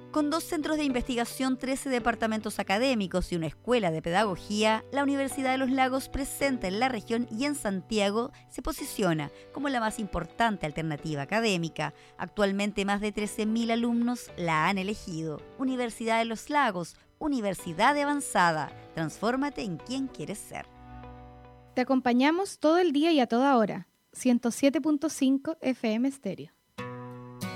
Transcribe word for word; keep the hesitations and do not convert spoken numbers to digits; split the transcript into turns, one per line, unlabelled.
Con dos centros de investigación, trece departamentos académicos y una escuela de pedagogía, la Universidad de los Lagos, presente en la región y en Santiago, se posiciona como la más importante alternativa académica. Actualmente más de trece mil alumnos la han elegido. Universidad de los Lagos, universidad de avanzada. Transfórmate en quien quieres ser.
Te acompañamos todo el día y a toda hora. ciento siete punto cinco F M Stereo.